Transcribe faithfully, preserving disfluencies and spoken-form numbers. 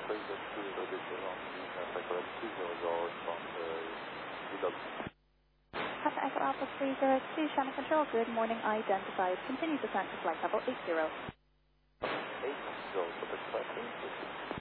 three zero two, register on the Echo two zero zero from the D W. Papa Echo Alpha three zero two, channel control, good morning, identified. Continue descent to flight level eight zero. eight zero, so the